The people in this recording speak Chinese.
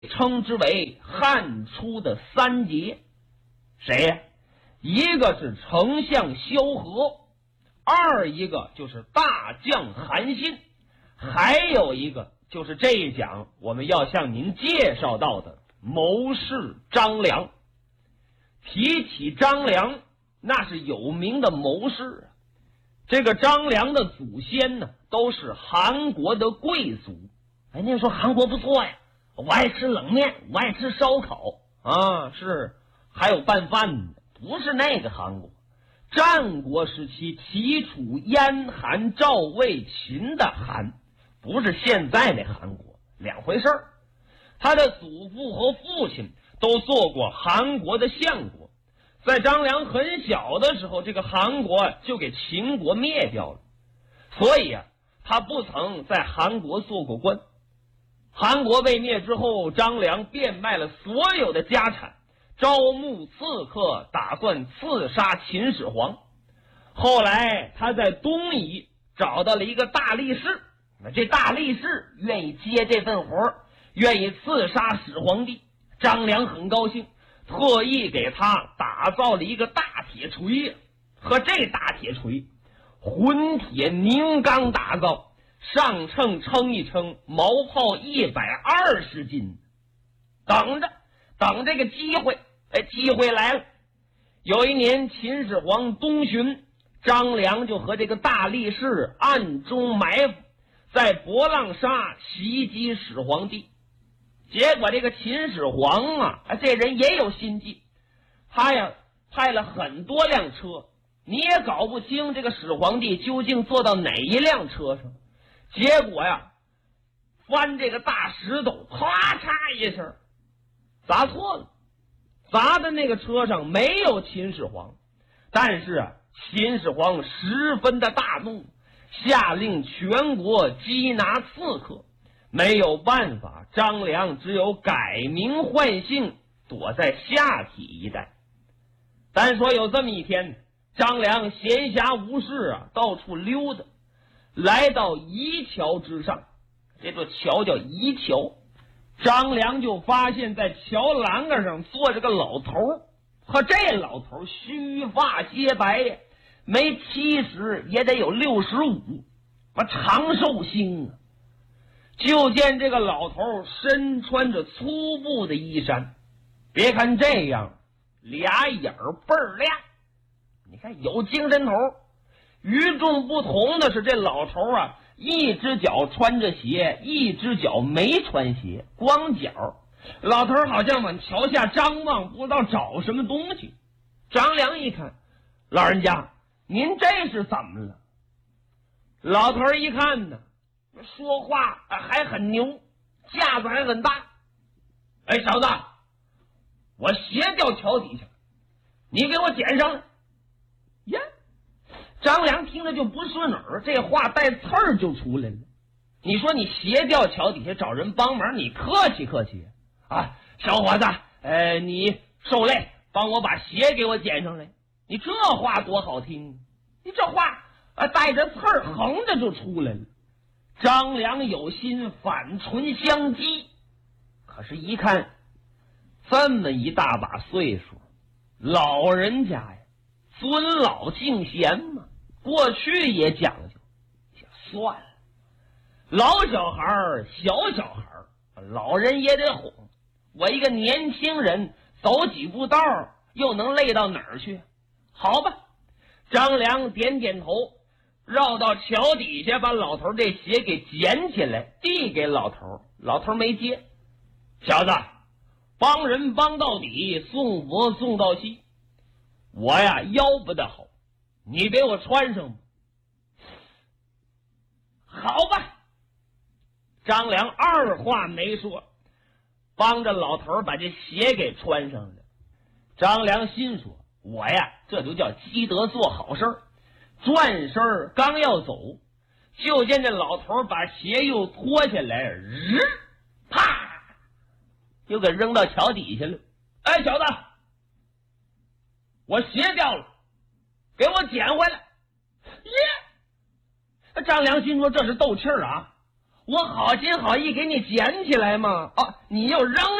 称之为汉初的三杰。谁呀？一个是丞相萧何，一个就是大将韩信，还有一个就是这一讲我们要向您介绍到的谋士张良。提起张良，那是有名的谋士啊。这个张良的祖先呢，都是韩国的贵族。哎，您说韩国不错呀，我爱吃冷面，我爱吃烧烤啊，是还有拌饭的，不是那个韩国。战国时期齐楚燕韩赵魏秦的韩，不是现在那韩国，两回事儿。他的祖父和父亲都做过韩国的相国，在张良很小的时候，这个韩国就给秦国灭掉了，所以啊，他不曾在韩国做过官。韩国被灭之后，张良变卖了所有的家产，招募刺客，打算刺杀秦始皇。后来他在东夷找到了一个大力士，这大力士愿意接这份活，愿意刺杀始皇帝。张良很高兴，特意给他打造了一个大铁锤，和这大铁锤混铁凝钢打造，上秤称一称，毛炮120斤。等这个机会，机会来了。有一年秦始皇东巡，张良就和这个大力士暗中埋伏，在博浪沙袭击始皇帝。结果这个秦始皇啊，这人也有心计，他呀派了很多辆车，你也搞不清这个始皇帝究竟坐到哪一辆车上。结果呀，翻这个大石头，咔嚓一声砸错了，砸的那个车上没有秦始皇。但是啊，秦始皇十分的大怒，下令全国缉拿刺客。没有办法，张良只有改名换姓，躲在下邳一带。单说有这么一天，张良闲暇无事啊，到处溜达，来到夷桥之上。这座桥叫夷桥。张良就发现在桥栏杆上坐着个老头，和这老头须发皆白，没70也得有65，长寿星啊。就见这个老头身穿着粗布的衣衫，别看这样，俩眼儿倍儿亮，你看有精神头。与众不同的是，这老头啊，一只脚穿着鞋，一只脚没穿鞋，光脚。老头好像往桥下张望，不知道找什么东西。张良一看，老人家，您这是怎么了？老头一看呢，说话还很牛，架子还很大。哎，小子，我鞋掉桥底下，你给我捡上来。呀，张良听着就不顺耳，这话带刺儿就出来了。你说你鞋掉桥底下找人帮忙，你客气客气啊，小伙子，你受累，帮我把鞋给我捡上来。你这话多好听，你这话带着刺儿横着就出来了。张良有心反唇相讥，可是一看这么一大把岁数，老人家呀，尊老敬贤嘛，过去也讲究，算了，老小孩小小孩，老人也得哄。我一个年轻人走几步道又能累到哪儿去？好吧，张良点点头，绕到桥底下，把老头这鞋给捡起来，递给老头。老头没接。小子，帮人帮到底，送佛送到西。我呀腰不大好，你给我穿上吧。好吧，张良二话没说，帮着老头把这鞋给穿上了。张良心说，我呀这就叫积德做好事儿。转身刚要走，就见这老头把鞋又脱下来，啪，又给扔到桥底下了。哎，小子，我鞋掉了，给我捡回来。耶！张良心说这是斗气儿啊， 我好心好意给你捡起来嘛，哦，你又扔